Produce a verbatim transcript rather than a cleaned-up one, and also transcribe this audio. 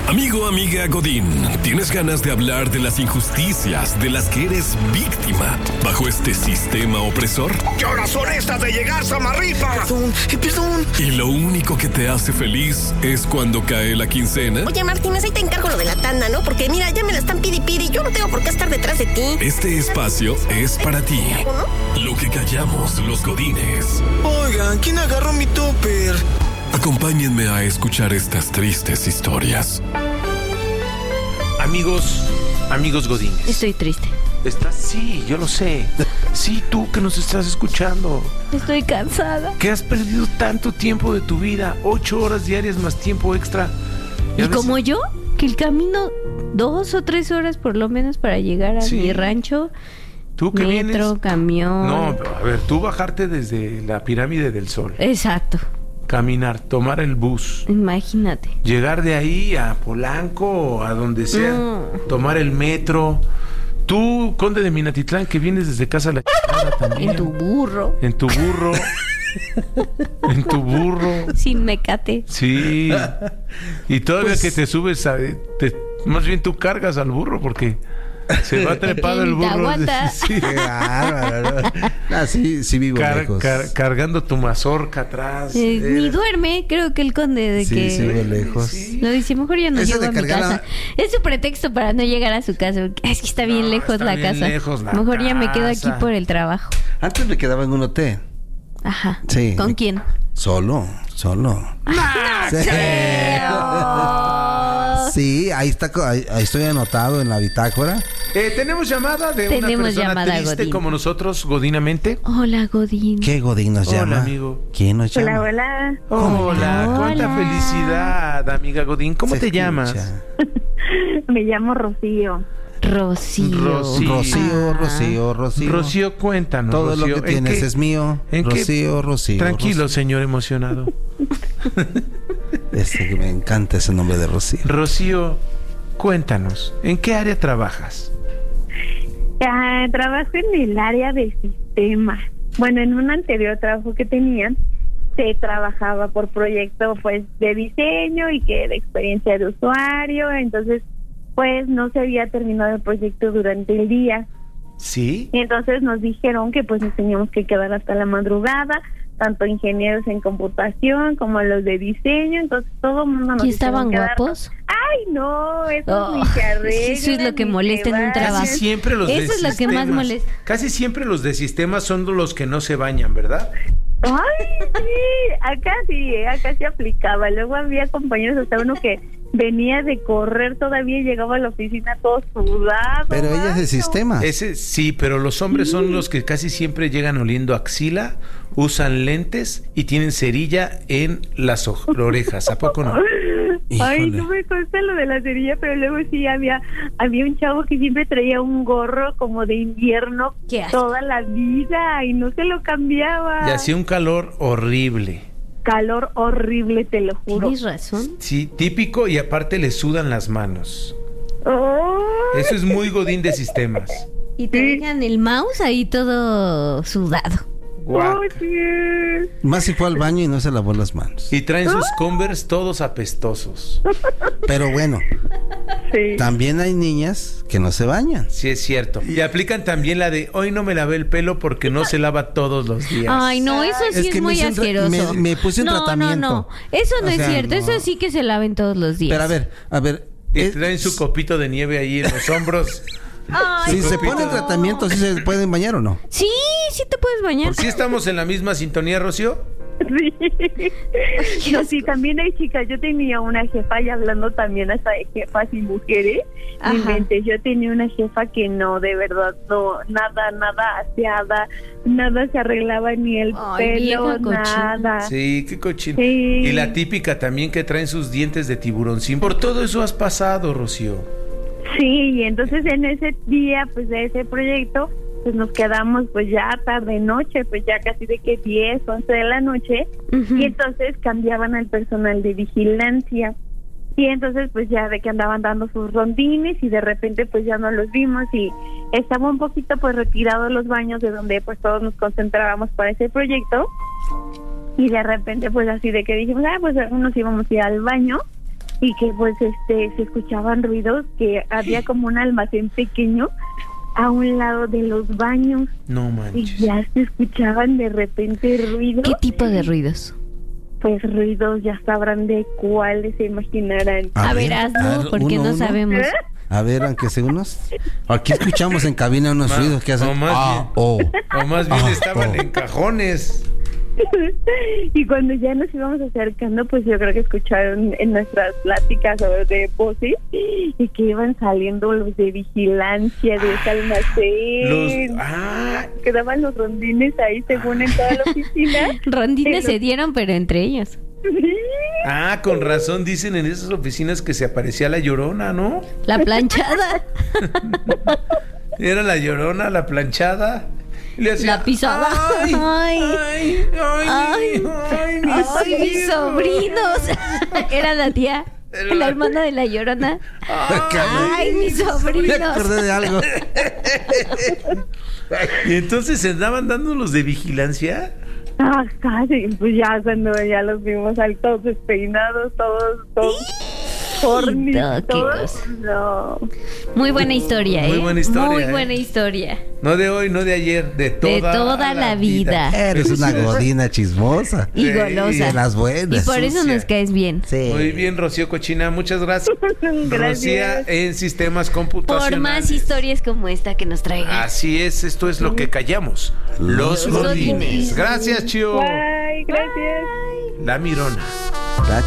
Amigo, amiga Godín, ¿tienes ganas de hablar de las injusticias de las que eres víctima bajo este sistema opresor? ¿Qué horas son estas de llegar, Samarripa? Perdón, perdón. ¿Y lo único que te hace feliz es cuando cae la quincena? Oye, Martínez, ahí te encargo lo de la tanda, ¿no? Porque mira, ya me la están pidi pidi. Yo no tengo por qué estar detrás de ti. Este espacio es para ti. ¿No? Lo que callamos los godines. Oigan, ¿quién agarró mi topper? Acompáñenme a escuchar estas tristes historias. Amigos, amigos godines. Estoy triste. ¿Estás? Sí, yo lo sé. Sí, tú que nos estás escuchando. Estoy cansada. Que has perdido tanto tiempo de tu vida, ocho horas diarias más tiempo extra. Y, y como yo, que el camino dos o tres horas por lo menos para llegar a sí. mi rancho. ¿Tú que metro, vienes? Camión. No, pero a ver, tú bajarte desde la pirámide del Sol. Exacto. Caminar, tomar el bus. Imagínate. Llegar de ahí a Polanco o a donde sea. Mm. Tomar el metro. Tú, conde de Minatitlán, que vienes desde casa a la chingada también. En tu burro. En tu burro. En tu burro. Sin mecate. Sí. Y todavía pues... que te subes a... Te, más bien tú cargas al burro porque... Se va trepado el burro. Sí, qué bárbaro. Ah, sí, sí vivo car, lejos. Car, cargando tu mazorca atrás. Eh, ni duerme, creo que el conde de sí, que... Sí, vivo lejos. Sí. Lo dice, mejor ya no llego a mi casa. La... Es su pretexto para no llegar a su casa. Es que está bien no, lejos está la bien casa. Lejos la mejor casa. Ya me quedo aquí por el trabajo. Antes me quedaba en un hotel. Ajá. Sí. ¿Con quién? Solo, solo. ¡No sí. Sí, ahí está, ahí, ahí estoy anotado en la bitácora. Eh, tenemos llamada de tenemos una persona llamada, triste Godín. Como nosotros, godinamente. Hola, Godín. ¿Qué Godín nos llama? Hola, amigo. ¿Quién nos llama? Hola, hola. Hola, hola. cuánta felicidad, amiga Godín. ¿Cómo Se te escucha. llamas? Me llamo Rocío. Rocío. Rocío. Rocío, Rocío, Rocío. Rocío, cuéntanos. Todo Rocío. lo que tienes qué, es mío. Rocío, Rocío. Tranquilo, Rocío. señor emocionado. Este que me encanta ese nombre de Rocío. Rocío, cuéntanos, ¿en qué área trabajas? Ah, trabajo en el área de sistemas. Bueno, en un anterior trabajo que tenía, se trabajaba por proyecto pues de diseño y que de experiencia de usuario, entonces pues no se había terminado el proyecto durante el día. ¿Sí? Y entonces nos dijeron que pues nos teníamos que quedar hasta la madrugada, tanto ingenieros en computación como los de diseño, entonces todo el mundo nos ¿Y estaban quedarnos. guapos? Ay, no, eso Oh, ni se arregla. eso es lo que ni molesta se en un va. trabajo. Casi siempre los Eso de es lo que más sistemas- molesta. Casi siempre los de sistemas son los que no se bañan, ¿verdad? Ay, sí, acá sí, eh, acá sí aplicaba. Luego había compañeros, hasta uno que venía de correr todavía y llegaba a la oficina todo sudado. Pero ella es de ay, sistemas. Ese sí, pero los hombres son los que casi siempre llegan oliendo axila, usan lentes y tienen cerilla en las oj- orejas. ¿A poco no? Ay, Híjole. no me consta lo de la cerilla, pero luego sí había había un chavo que siempre traía un gorro como de invierno Qué asco. toda la vida y no se lo cambiaba. Y hacía un calor horrible. Calor horrible, te lo juro. Tienes razón. Sí, típico, y aparte le sudan las manos. Oh, Eso es muy godín de sistemas. Y te dejan el mouse ahí todo sudado. Guac. oh, sí. Más si fue al baño y no se lavó las manos. Y traen sus Converse todos apestosos. Pero bueno, Sí. también hay niñas que no se bañan. Sí, es cierto. Y aplican también la de hoy no me lavé el pelo porque no se lava todos los días. Ay, no, eso sí Es es, que me muy hice un tra- asqueroso. me- me puse un no, tratamiento. No, no, eso no O es sea, cierto. no. Eso sí que se laven todos los días. Pero a ver, a ver. Y es- traen su copito de nieve ahí en los hombros. Ay, si se copito. ponen tratamiento, ¿sí se pueden bañar o no? sí, sí te puedes bañar. ¿Por si estamos en la misma sintonía, Rocío? Sí. No, sí, también hay chicas. Yo tenía una jefa, y hablando también hasta de jefas y mujeres, Ajá. mi mente, yo tenía una jefa que no, de verdad, no, nada, nada aseada, nada se arreglaba ni el Ay, pelo, vieja cochina. nada. Sí, qué cochino. Sí. Y la típica también que traen sus dientes de tiburoncín. Por todo eso has pasado, Rocío. Sí, y entonces en ese día, pues de ese proyecto, pues nos quedamos pues ya tarde noche, pues ya casi de que diez, once de la noche, Ujú. y entonces cambiaban al personal de vigilancia. Y entonces pues ya de que andaban dando sus rondines y de repente pues ya no los vimos y estaba un poquito pues retirado los baños de donde pues todos nos concentrábamos para ese proyecto. Y de repente pues así de que dijimos, ah, pues nos íbamos a ir al baño. y que pues este se escuchaban ruidos, que había como un almacén pequeño a un lado de los baños. No Y manches. ya se escuchaban de repente ruidos. ¿Qué tipo de ruidos? Pues ruidos, ya sabrán de cuáles se imaginarán. A A, ver, ver, a hazlo, ver, porque uno, no uno. sabemos. A ver, aunque sea unos. Aquí escuchamos en cabina unos Ma- ruidos que hacen. o más Ah, bien- oh. O más bien Ah, estaban oh. en cajones. Y cuando ya nos íbamos acercando, pues yo creo que escucharon en nuestras pláticas sobre de voces y que iban saliendo los de vigilancia de ese almacén. Los, ah, Quedaban los rondines ahí según en toda la oficina. Rondines Pero- se dieron, pero entre ellos. ah, con razón dicen en esas oficinas que se aparecía la Llorona, ¿no? La planchada, Era la Llorona, la planchada. Y le hacía, la pisada. Ay, Ay, ay, ay, ay, ay, mis, ay, mis hijos. sobrinos. Era la tía, Era la la- hermana de la Llorona. Ay, mis Me sobrinos. acordé de algo. Y entonces se andaban dando los de vigilancia. Ah, casi, pues ya cuando ya los vimos ahí todos despeinados, todos, todos horny, no, qué todos, cosa. no. Muy buena historia, ¿eh? Muy buena historia, Muy ¿eh? buena historia. No de hoy, no de ayer, de toda, toda la vida. Eres una godina chismosa. Y Sí, De golosa. las buenas. Y por eso sucia. nos caes bien. Sí. Muy bien, Rocío Cochina, muchas gracias. Gracias. Rocía en sistemas computacionales. Por más historias como esta que nos traigan. Así es, esto es lo que callamos. Los Los godines. godines. Gracias, Chio. Bye, gracias. La Mirona.